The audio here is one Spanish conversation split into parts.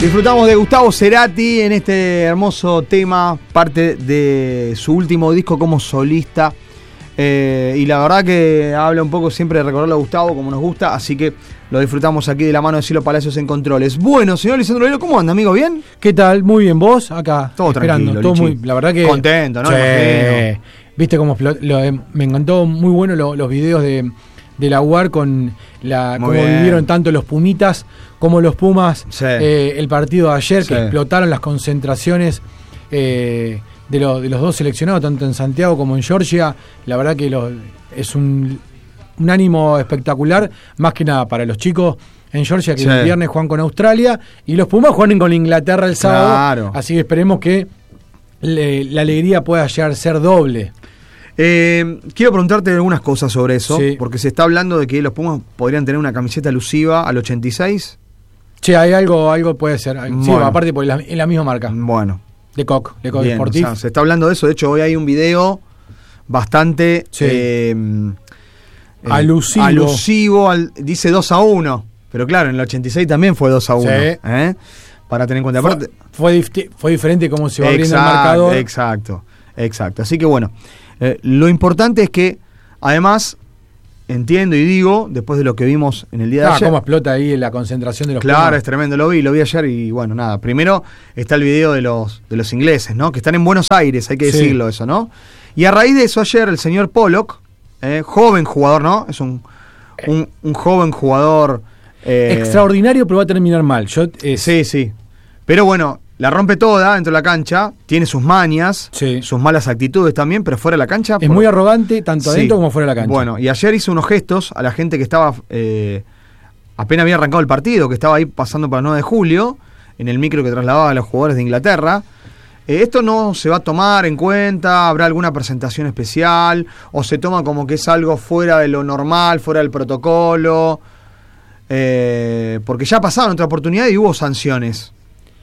Disfrutamos de Gustavo Cerati en este hermoso tema, parte de su último disco como solista. Y la verdad que habla un poco siempre de recordarlo a Gustavo como nos gusta, así que lo disfrutamos aquí de la mano de Cielo Palacios en controles. Bueno, señor Lisandro Lelo, ¿cómo anda, amigo? ¿Bien? ¿Qué tal? Muy bien, ¿vos? Acá, todo esperando. Tranquilo, todo muy, la verdad que... Contento, ¿no? Sí. Viste cómo me encantó muy bueno los videos de la UAR con cómo vivieron tanto los Pumitas como los Pumas, sí. El partido de ayer, sí, que explotaron las concentraciones de los dos seleccionados, tanto en Santiago como en Georgia. La verdad que es un ánimo espectacular, más que nada para los chicos en Georgia, que sí, el viernes juegan con Australia, y los Pumas juegan con Inglaterra el sábado. Claro. Así que esperemos que la alegría pueda llegar a ser doble. Quiero preguntarte algunas cosas sobre eso, sí, porque se está hablando de que los Pumas podrían tener una camiseta alusiva al 86. Sí, hay algo puede ser. Sí, bueno, aparte porque es la misma marca. Bueno. De Coq Sportif. O sea, se está hablando de eso. De hecho, hoy hay un video bastante sí, alusivo dice 2-1. Pero claro, en el 86 también fue 2-1. Sí. Para tener en cuenta. Aparte, fue diferente cómo se va abriendo el marcador. Exacto. Así que bueno, lo importante es que, además, entiendo y digo, después de lo que vimos en el día de ayer. Cómo explota ahí la concentración de los Claro, Pumas. Es tremendo, lo vi ayer y bueno, nada. Primero está el video de los ingleses, ¿no? Que están en Buenos Aires, hay que decirlo eso, ¿no? Y a raíz de eso ayer el señor Pollock, joven jugador, ¿no? Es un joven jugador... extraordinario, pero va a terminar mal. Sí. Pero bueno, la rompe toda dentro de la cancha, tiene sus mañas, sí, sus malas actitudes también, pero fuera de la cancha... Es muy arrogante, tanto adentro como fuera de la cancha. Bueno, y ayer hizo unos gestos a la gente que estaba... apenas había arrancado el partido, que estaba ahí pasando para el 9 de julio, en el micro que trasladaba a los jugadores de Inglaterra. Esto no se va a tomar en cuenta, habrá alguna presentación especial, o se toma como que es algo fuera de lo normal, fuera del protocolo, porque ya pasaron otra oportunidad y hubo sanciones.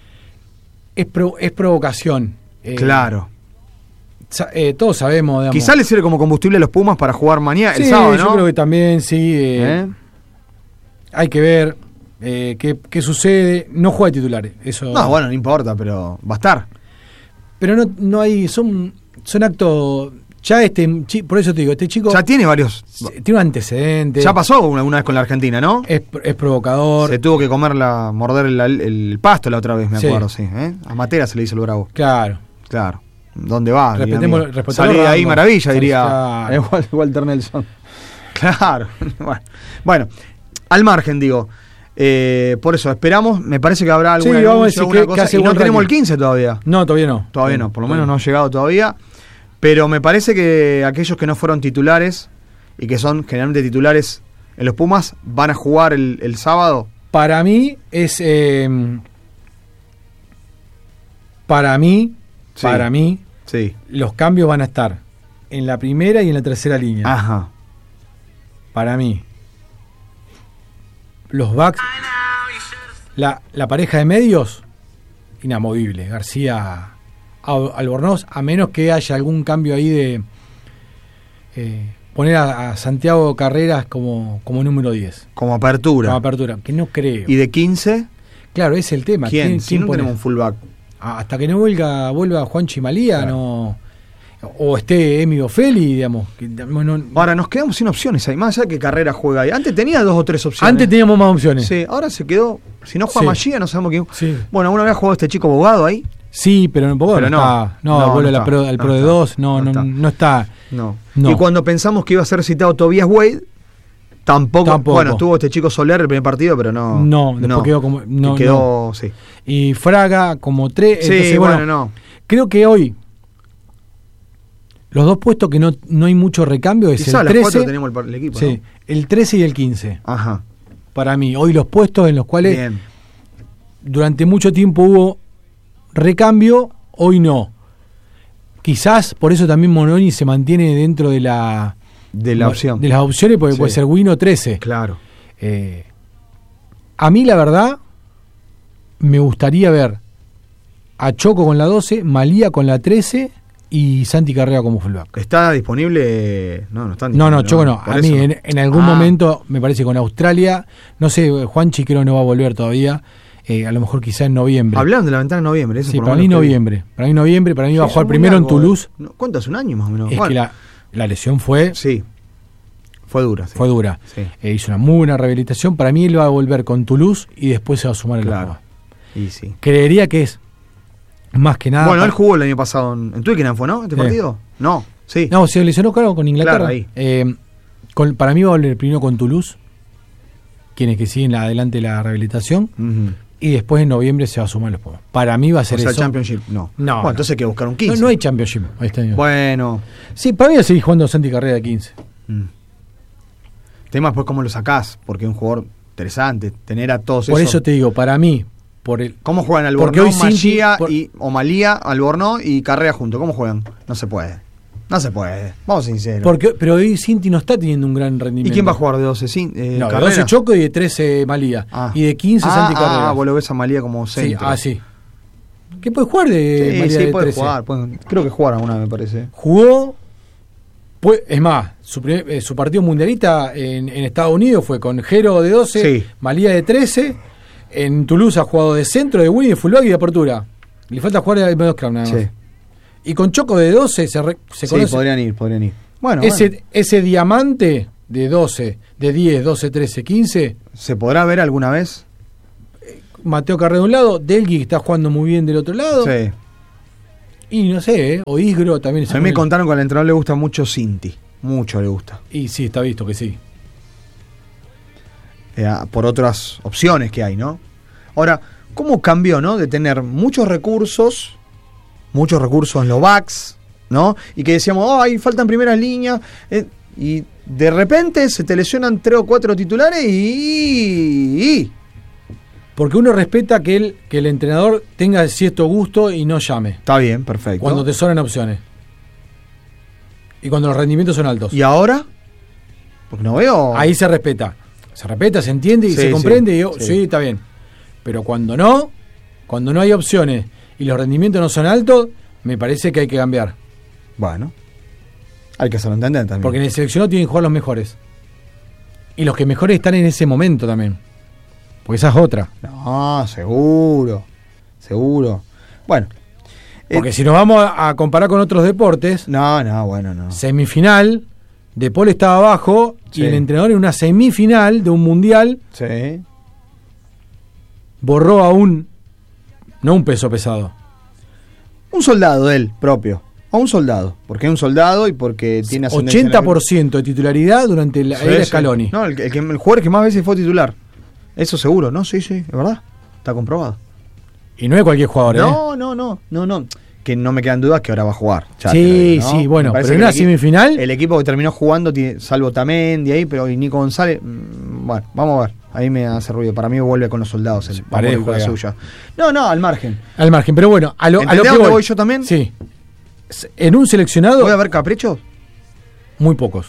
Es provocación. Claro. Todos sabemos, digamos. Quizá le sirve como combustible a los Pumas para jugar mañana, el sábado, ¿no? Yo creo que también, sí. Hay que ver qué sucede. No juega de titulares. Eso. No, bueno, no importa, pero va a estar. Pero no hay. Son actos. Ya por eso te digo, este chico... Ya tiene varios... Tiene un antecedente. Ya pasó una vez con la Argentina, ¿no? Es provocador. Se tuvo que morder el pasto la otra vez, me acuerdo, sí. A Matera se le hizo el bravo. Claro. ¿Dónde va? Respetemos salí de ahí, maravilla, diría claro. Walter Nelson. Claro. Bueno, al margen, digo. Por eso, esperamos, me parece que habrá alguna cosa. Y no tenemos el 15 todavía. No, todavía no. Todavía no, por lo menos no ha llegado todavía. Pero me parece que aquellos que no fueron titulares y que son generalmente titulares en los Pumas van a jugar el sábado. Para mí es... Para mí, sí, los cambios van a estar en la primera y en la tercera línea. Ajá. Para mí. Los backs... La pareja de medios, inamovible. García... Albornoz, a menos que haya algún cambio ahí de poner a Santiago Carreras como número 10. Como apertura, que no creo. ¿Y de 15? Claro, ese es el tema. ¿Quién no tenemos un fullback? Hasta que no vuelva Juan Chimalía, claro. No. O esté Emi Ofeli, digamos. Ahora nos quedamos sin opciones ahí, más allá que Carreras juega ahí. Antes tenía 2 o 3 opciones. Antes teníamos más opciones. Sí, ahora se quedó. Si no juega Magia, no sabemos quién. Sí. Bueno, ¿alguna vez ha jugado este chico Bogado ahí? Sí, pero no está. Vuelve al Pro de 2, no está. No. Y cuando pensamos que iba a ser citado Tobias Wade, tampoco. Bueno, estuvo este chico Soler el primer partido, pero no. No, después quedó como. Quedó, sí. Y Fraga como 3. Sí, entonces, bueno, no. Creo que hoy los dos puestos que no hay mucho recambio es quizá el 13. Las 4 tenemos el equipo. Sí, ¿no? El 13 y el 15. Ajá. Para mí, hoy los puestos en los cuales bien, durante mucho tiempo hubo recambio, hoy no. Quizás por eso también Mononi se mantiene dentro de la opción. De las opciones, porque puede ser Wino 13. Claro. A mí la verdad me gustaría ver a Choco con la 12, Malía con la 13 y Santi Carrera como fullback. ¿Está disponible? No está disponible. No, Choco no. A mí en algún momento, me parece con Australia, no sé, Juanchi creo no va a volver todavía. a lo mejor quizá en noviembre. Hablaron de la ventana en noviembre. Eso sí, para mí noviembre. Para mí noviembre, para mí va a jugar primero en Toulouse. ¿Cuánto hace? ¿Un año más o menos? Es que la lesión fue... Sí. Fue dura. Sí. Fue dura. Sí. Hizo una muy buena rehabilitación. Para mí él va a volver con Toulouse y después se va a sumar en la Copa. Y sí. Creería que es más que nada... Bueno, él jugó el año pasado en Twickenham, ¿fue, no? ¿Este partido? No, sí. No, se lesionó, claro, con Inglaterra. Claro, ahí. Para mí va a volver primero con Toulouse, quienes que siguen adelante la rehabilitación, y después en noviembre se va a sumar los Pumas. Para mí va a ser eso. O sea, Championship, no. Bueno, entonces hay que buscar un 15. No hay Championship este año. Bueno. Sí, para mí va a seguir jugando Santi Carrera de 15. Tema después cómo lo sacás, porque es un jugador interesante, tener a todos Por eso te digo, para mí, por el... ¿Cómo juegan Albornoz, Malia, Albornoz y Carrera juntos? ¿Cómo juegan? No se puede. No se puede. Vamos sinceros. Pero hoy Cinti no está teniendo un gran rendimiento. ¿Y quién va a jugar de 12? De 12 Choco y de 13 Malía. Y de 15 Santi Carrera. Vos lo ves a Malía como centro. Sí. ¿Qué puede jugar de Malía de 13? Sí, puede jugar. Creo que jugaron una, me parece. Jugó... es más, su partido mundialista en Estados Unidos fue con Jero de 12, Malía de 13. En Toulouse ha jugado de centro, de wing, de fullback y de apertura. Le falta jugar de medio scrum nada más. Y con Choco de 12 se conoce. Sí, podrían ir. Bueno, ese diamante de 12, de 10, 12, 13, 15. ¿Se podrá ver alguna vez? Mateo Carrera de un lado, Delgui que está jugando muy bien del otro lado. Sí. Y no sé, o Isgro también. A mí me contaron que al entrenador le gusta mucho Cinti. Mucho le gusta. Y sí, está visto que sí. Por otras opciones que hay, ¿no? Ahora, ¿cómo cambió, no? De tener muchos recursos en los backs, ¿no? Y que decíamos, ahí faltan primeras líneas. Y de repente se te lesionan 3 o 4 titulares y... Porque uno respeta que el entrenador tenga cierto gusto y no llame. Está bien, perfecto. Cuando te sobran opciones. Y cuando los rendimientos son altos. ¿Y ahora? Porque no veo... Ahí se respeta. Se respeta, se entiende y se comprende. Sí, está bien. Pero cuando no hay opciones y los rendimientos no son altos, me parece que hay que cambiar. Bueno. Hay que hacerlo entender también. Porque en el seleccionado tienen que jugar los mejores. Y los que mejores están en ese momento también. Porque esa es otra. No, seguro. Bueno. Porque si nos vamos a comparar con otros deportes... No. Semifinal, De Paul estaba abajo y el entrenador en una semifinal de un mundial borró a no un peso pesado. Un soldado él, propio. A un soldado. Porque es un soldado y porque tiene ascendencia... 80% de titularidad durante la era Scaloni. No, el jugador que más veces fue titular. Eso seguro, ¿no? Sí, es verdad. Está comprobado. Y no es cualquier jugador, No. Que no me quedan dudas que ahora va a jugar. Bueno, pero en una semifinal... El equipo que terminó jugando, salvo Tamendi ahí, pero y Nico González... Bueno, vamos a ver. Ahí me hace ruido. Para mí vuelve con los soldados. Parejo, suya. No, al margen. Al margen, pero bueno, a lo que voy yo también? Sí. En un seleccionado... ¿Puede haber caprichos? Muy pocos.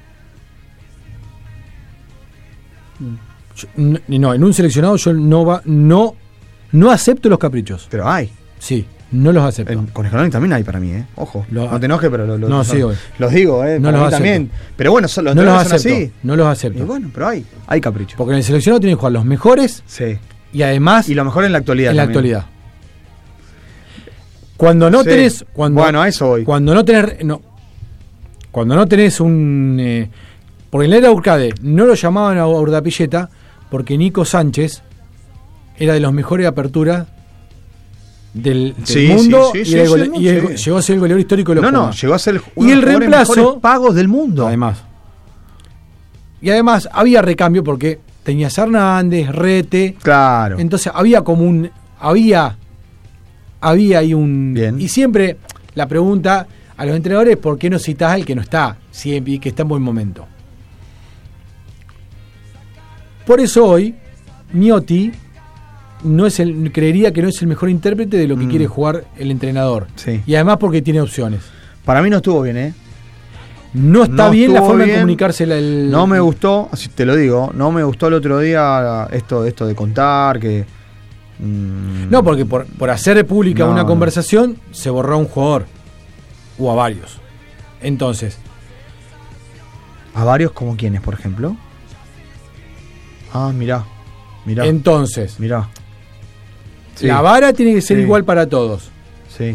No, en un seleccionado yo no acepto los caprichos. Pero hay. Sí, no los acepto. Con Scaloni también hay para mí, Ojo. No te enojes, pero los digo, No los acepto. También. Pero bueno, los no los acepto. Son así. No los acepto. Y bueno, pero hay caprichos. Porque en el seleccionado tienen que jugar los mejores. Sí. Y además... Y lo mejor en la actualidad. Cuando no tenés... Bueno, a eso voy. Cuando no tenés un... porque en la era Urcade no lo llamaban a Urdapilleta porque Nico Sánchez era de los mejores de apertura del mundo y llegó a ser el goleador histórico de los Pumas. Llegó a ser y el reemplazo mejores pagos del mundo. Además había recambio porque tenías a Hernández, Rete. Claro. Entonces había como había ahí un... Bien. Y siempre la pregunta a los entrenadores, ¿por qué no citás al que no está siempre y que está en buen momento? Por eso hoy Miotti creería que no es el mejor intérprete de lo que quiere jugar el entrenador. Sí. Y además porque tiene opciones. Para mí no estuvo bien, No está bien la forma de comunicársela. No me gustó, así te lo digo, no me gustó el otro día esto de contar que... No, porque por hacer pública una conversación se borró a un jugador. O a varios. Entonces... ¿A varios como quiénes, por ejemplo? Ah, mirá. Entonces... Mirá. La vara tiene que ser igual para todos. Sí.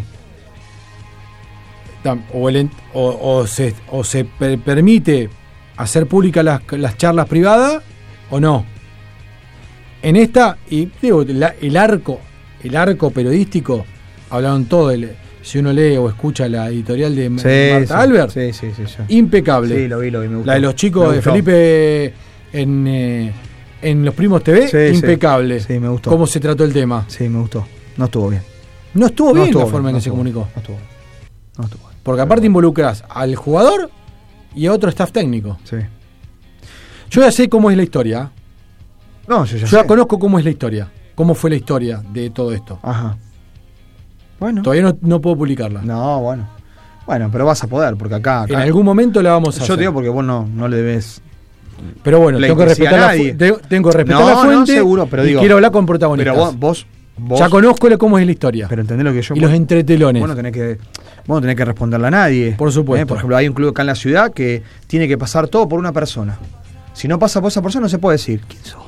O se permite hacer públicas las charlas privadas o no. En esta, y digo, el arco periodístico, hablaron todo, si uno lee o escucha la editorial de Marta Albert, impecable. Sí, lo vi, me gustó. La de los chicos de Felipe en Los Primos TV, impecable. Sí, me gustó. Cómo se trató el tema. Sí, me gustó. No estuvo bien. No estuvo bien la forma en que se comunicó. No estuvo bien. Porque aparte involucras al jugador y a otro staff técnico. Sí. Yo ya sé cómo es la historia. No, yo ya conozco cómo es la historia. Cómo fue la historia de todo esto. Ajá. Bueno. Todavía no puedo publicarla. No, bueno. Bueno, pero vas a poder, porque acá en algún momento la vamos a hacer. Yo te digo porque vos no le debes. Pero bueno, tengo que respetar la fuente. No, seguro, pero y quiero hablar con protagonistas. Pero vos ya conozco cómo es la historia. Pero entendés lo que yo. Y los entretelones. Vos no tenés que responderle a nadie. Por supuesto. Por ejemplo, hay un club acá en la ciudad que tiene que pasar todo por una persona. Si no pasa por esa persona, no se puede decir quién sos.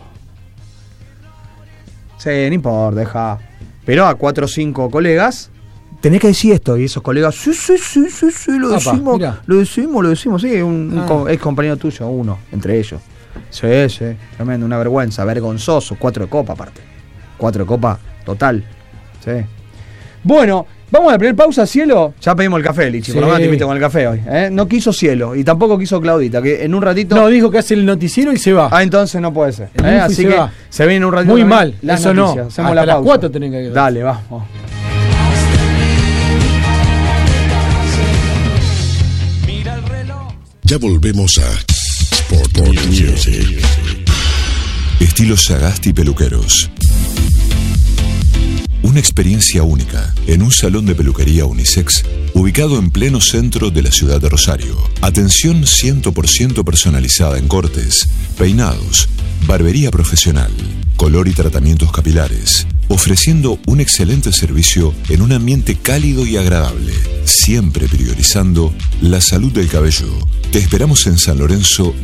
Sí, no importa, deja. Pero a 4 o 5 colegas tenés que decir esto. Y esos colegas, sí, lo decimos. Sí, un ex compañero tuyo, uno, entre ellos. Sí, tremendo, una vergüenza, vergonzoso. 4 de copa aparte. 4 de copa total. Sí. Bueno, vamos a la primera pausa, Cielo. Ya pedimos el café, Lichi, por lo menos te invito con el café hoy. No quiso Cielo y tampoco quiso Claudita, que en un ratito. No, dijo que hace el noticiero y se va. Entonces no puede ser. Así que se viene un ratito. Muy mal, eso noticias. No. Hacemos hasta la pausa. Las 4 tenés que ir. Dale, vamos. Ya volvemos a Sport Music. Estilo Sagasti Peluqueros. Una experiencia única en un salón de peluquería unisex ubicado en pleno centro de la ciudad de Rosario. Atención 100% personalizada en cortes, peinados, barbería profesional, color y tratamientos capilares, ofreciendo un excelente servicio en un ambiente cálido y agradable, siempre priorizando la salud del cabello. Te esperamos en San Lorenzo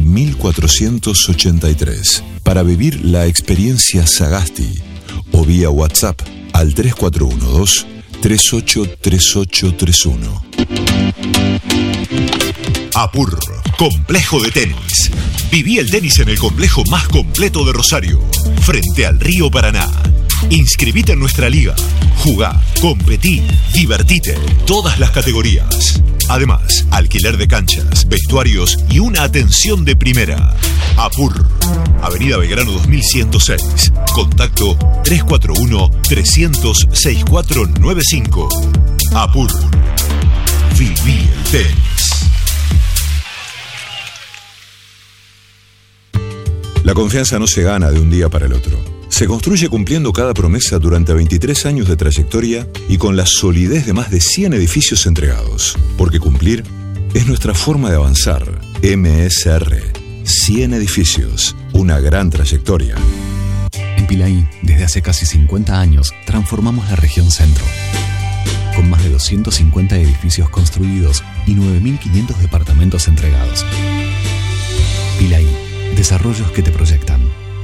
1483 para vivir la experiencia Sagasti o vía WhatsApp al 3412-383831. Apur, complejo de tenis. Viví el tenis en el complejo más completo de Rosario, frente al río Paraná. Inscribite en nuestra liga. Jugá, competí, divertite. Todas las categorías. Además, alquiler de canchas, vestuarios y una atención de primera. Apur, Avenida Belgrano 2106. Contacto 341-300-6495. Apur. Viví el tenis. La confianza no se gana de un día para el otro. Se construye cumpliendo cada promesa durante 23 años de trayectoria y con la solidez de más de 100 edificios entregados. Porque cumplir es nuestra forma de avanzar. MSR. 100 edificios. Una gran trayectoria. En Pilaí, desde hace casi 50 años, transformamos la región centro. Con más de 250 edificios construidos y 9.500 departamentos entregados. Pilaí. Desarrollos que te proyectan.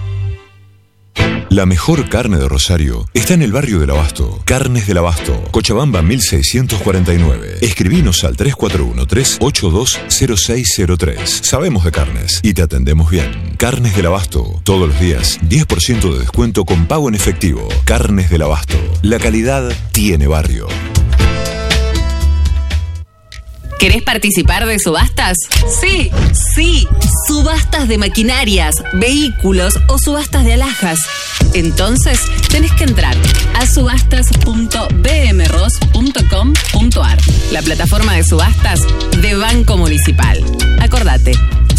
La mejor carne de Rosario está en el barrio del Abasto. Carnes del Abasto, Cochabamba 1649. Escribinos al 3413-820603. Sabemos de carnes y te atendemos bien. Carnes del Abasto, todos los días 10% de descuento con pago en efectivo. Carnes del Abasto, la calidad tiene barrio. ¿Querés participar de subastas? Sí, subastas de maquinarias, vehículos o subastas de alhajas. Entonces, tenés que entrar a subastas.bmros.com.ar, la plataforma de subastas de Banco Municipal. Acordate,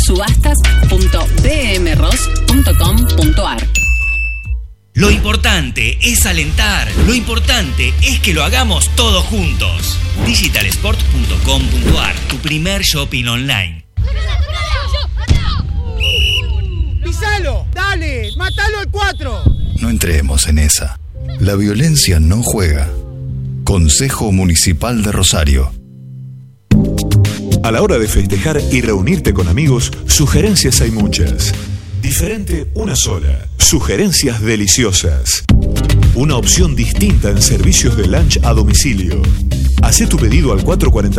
subastas.bmros.com.ar. Lo importante es alentar, lo importante es que lo hagamos todos juntos. Digitalsport.com.ar, tu primer shopping online. ¡Pisalo! ¡Dale! ¡Mátalo al 4! No entremos en esa. La violencia no juega. Consejo Municipal de Rosario. A la hora de festejar y reunirte con amigos, sugerencias hay muchas. Diferente una sola. Sugerencias deliciosas. una opción distinta en servicios de lunch a domicilio. Hacé tu pedido al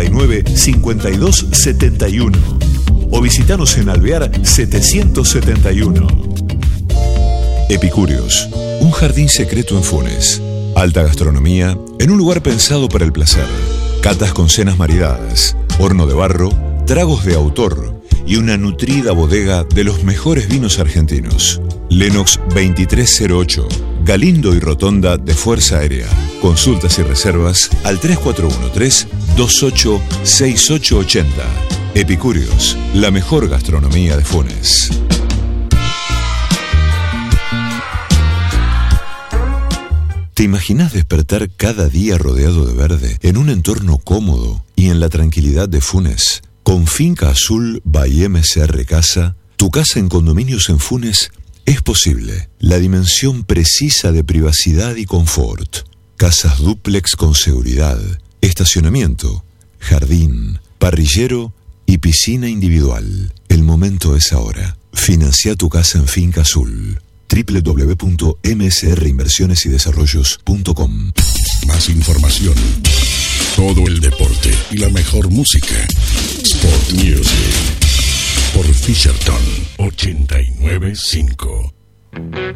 449-5271 o visitanos en Alvear 771. Epicúreos, un jardín secreto en Funes. Alta gastronomía en un lugar pensado para el placer. Catas con cenas maridadas, horno de barro, tragos de autor y una nutrida bodega de los mejores vinos argentinos. Lenox 2308, Galindo y Rotonda de Fuerza Aérea. Consultas y reservas al 3413-286880. Epicúreos, la mejor gastronomía de Funes. ¿Te imaginas despertar cada día rodeado de verde, en un entorno cómodo y en la tranquilidad de Funes? Con Finca Azul by MCR Casa, tu casa en condominios en Funes es posible. La dimensión precisa de privacidad y confort. Casas dúplex con seguridad, estacionamiento, jardín, parrillero y piscina individual. El momento es ahora. Financia tu casa en Finca Azul. www.msrinversionesydesarrollos.com. Más información, todo el deporte y la mejor música. Sport Music por Fisherton 89.5.